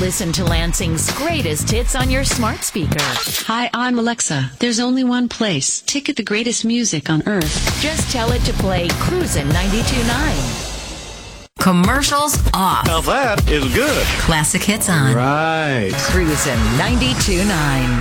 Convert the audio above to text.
Listen to Lansing's greatest hits on your smart speaker. Hi, I'm Alexa. There's only one place to get the greatest music on Earth. Just tell it to play Cruisin' 92.9. Commercials off. Now that is good. Classic hits on. Right. Cruisin' 92.9.